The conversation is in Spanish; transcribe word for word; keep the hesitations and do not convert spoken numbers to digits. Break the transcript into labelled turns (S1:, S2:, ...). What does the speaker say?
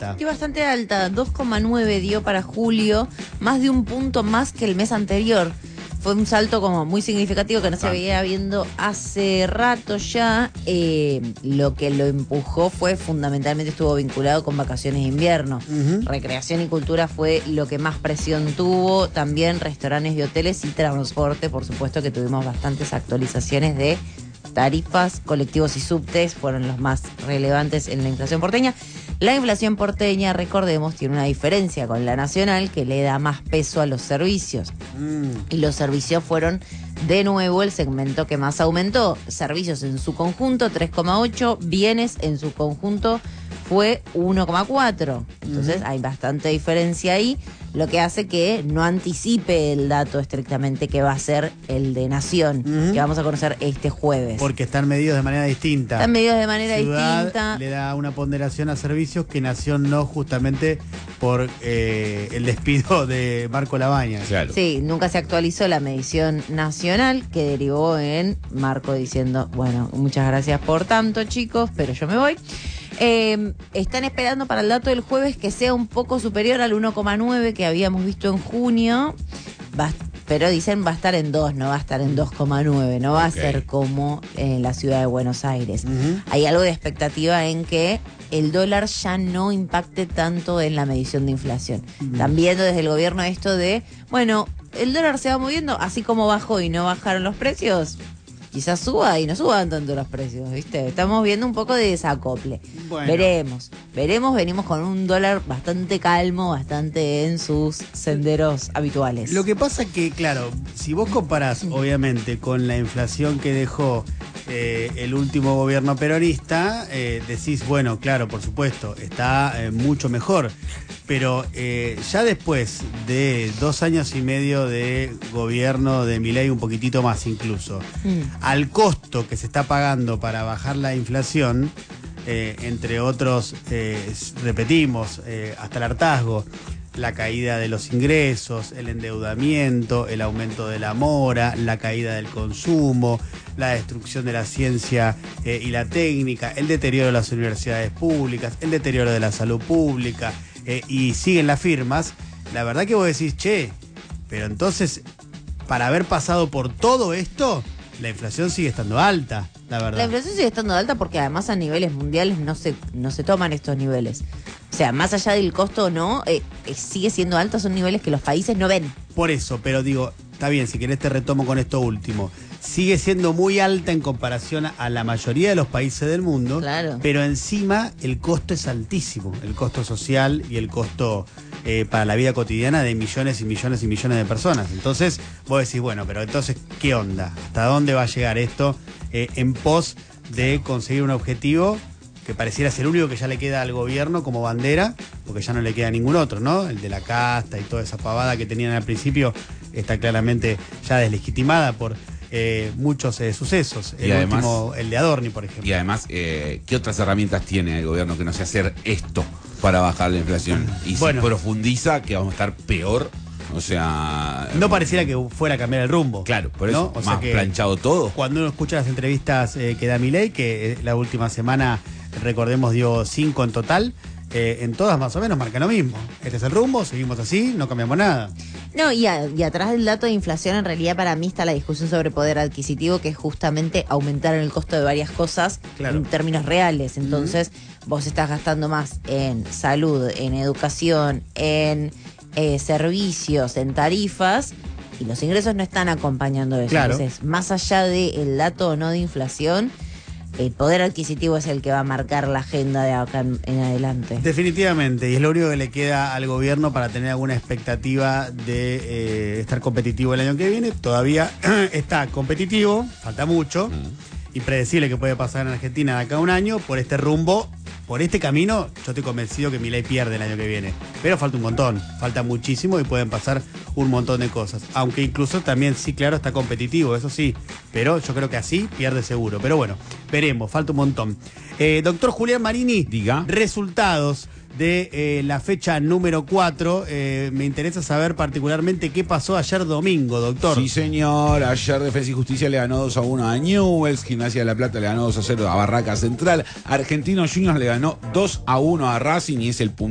S1: alta.
S2: Sí, bastante alta, dos coma nueve dio para julio, más de un punto más que el mes anterior. Fue un salto como muy significativo que no se veía viendo hace rato ya. Eh, lo que lo empujó fue fundamentalmente estuvo vinculado con vacaciones de invierno. Uh-huh. Recreación y cultura fue lo que más presión tuvo. También restaurantes y hoteles y transporte, por supuesto que tuvimos bastantes actualizaciones de tarifas, colectivos y subtes fueron los más relevantes en la inflación porteña. La inflación porteña, recordemos, tiene una diferencia con la nacional que le da más peso a los servicios. Mm. Y los servicios fueron de nuevo el segmento que más aumentó. Servicios en su conjunto, tres coma ocho, bienes en su conjunto fue uno coma cuatro. Entonces mm. hay bastante diferencia ahí, lo que hace que no anticipe el dato estrictamente que va a ser el de Nación, mm. que vamos a conocer este jueves.
S1: Porque están medidos de manera distinta.
S2: Están medidos de manera
S1: Ciudad
S2: distinta.
S1: Le da una ponderación a servicios que Nación no, justamente por eh, el despido de Marco Labaña.
S2: Claro. Sí, nunca se actualizó la medición nacional, que derivó en Marco diciendo, bueno, muchas gracias por tanto, chicos, pero yo me voy. Eh, están esperando para el dato del jueves que sea un poco superior al uno coma nueve que habíamos visto en junio, va, pero dicen va a estar en dos, no va a estar en dos coma nueve, no va okay. a ser como en la ciudad de Buenos Aires. Uh-huh. Hay algo de expectativa en que el dólar ya no impacte tanto en la medición de inflación. Uh-huh. Están viendo desde el gobierno esto de, bueno, el dólar se va moviendo, así como bajó y no bajaron los precios, quizás suba y no suban tanto los precios, ¿viste? Estamos viendo un poco de desacople. Bueno. Veremos, veremos, venimos con un dólar bastante calmo, bastante en sus senderos habituales.
S1: Lo que pasa que, claro, si vos comparás, obviamente, con la inflación que dejó eh, el último gobierno peronista, eh, decís, bueno, claro, por supuesto, está eh, mucho mejor. Pero eh, ya después de dos años y medio de gobierno de Milei, un poquitito más incluso, mm. al costo que se está pagando para bajar la inflación, eh, entre otros, eh, repetimos, eh, hasta el hartazgo, la caída de los ingresos, el endeudamiento, el aumento de la mora, la caída del consumo, la destrucción de la ciencia eh, y la técnica, el deterioro de las universidades públicas, el deterioro de la salud pública, eh, y siguen las firmas, la verdad que vos decís, che, pero entonces, para haber pasado por todo esto, la inflación sigue estando alta, la verdad.
S2: La inflación sigue estando alta porque además a niveles mundiales no se, no se toman estos niveles. O sea, más allá del costo o no, eh, eh, sigue siendo alta, son niveles que los países no ven.
S1: Por eso, pero digo, está bien, si querés te retomo con esto último. Sigue siendo muy alta en comparación a la mayoría de los países del mundo,
S2: claro.
S1: Pero encima el costo es altísimo, el costo social y el costo eh, para la vida cotidiana de millones y millones y millones de personas. Entonces vos decís, bueno, pero entonces, ¿qué onda? ¿Hasta dónde va a llegar esto eh, en pos de conseguir un objetivo que pareciera ser el único que ya le queda al gobierno como bandera, porque ya no le queda ningún otro, ¿no? El de la casta y toda esa pavada que tenían al principio está claramente ya deslegitimada por eh, muchos eh, sucesos.
S3: Y
S1: el
S3: además,
S1: último, el de Adorni, por ejemplo.
S3: Y además, eh, ¿qué otras herramientas tiene el gobierno que no sea hacer esto para bajar la inflación? Y
S1: bueno,
S3: si profundiza, que vamos a estar peor. O sea...
S1: No pareciera que fuera a cambiar el rumbo.
S3: Claro, por eso,
S1: ¿no? O
S3: más
S1: sea que
S3: planchado todo.
S1: Cuando uno escucha las entrevistas eh, que da Milei, que eh, la última semana, recordemos, dio cinco en total, eh, en todas más o menos marca lo mismo. Este es el rumbo, seguimos así, no cambiamos nada.
S2: No, y, a, y atrás del dato de inflación, en realidad para mí está la discusión sobre poder adquisitivo, que es justamente aumentar el costo de varias cosas, claro, en términos reales. Entonces, mm. vos estás gastando más en salud, en educación, en eh, servicios, en tarifas, y los ingresos no están acompañando eso.
S1: Claro.
S2: Entonces, más allá del dato o no de inflación, el poder adquisitivo es el que va a marcar la agenda de acá en, en adelante.
S1: Definitivamente, y es lo único que le queda al gobierno para tener alguna expectativa de eh, estar competitivo el año que viene. Todavía está competitivo, falta mucho, mm. impredecible que puede pasar en Argentina de acá a un año. Por este rumbo, por este camino, yo estoy convencido que Milei pierde el año que viene. Pero falta un montón, falta muchísimo y pueden pasar un montón de cosas. Aunque incluso también, sí, claro, está competitivo, eso sí. Pero yo creo que así pierde seguro. Pero bueno, veremos, falta un montón. Eh, doctor Julián Marini,
S3: diga.
S1: Resultados de eh, la fecha número cuatro. Eh, me interesa saber particularmente qué pasó ayer domingo, doctor.
S3: Sí, señor. Ayer Defensa y Justicia le ganó dos a uno a Newell's. Gimnasia de la Plata le ganó dos a cero a Barraca Central. Argentinos Juniors le ganó dos a uno a Racing y es el punto